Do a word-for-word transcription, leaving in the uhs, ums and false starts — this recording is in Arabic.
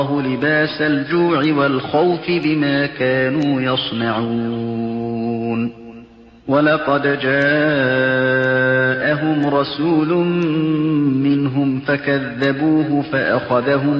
لباس الجوع والخوف بما كانوا يصنعون ولقد جاءهم رسول منهم فكذبوه فأخذهم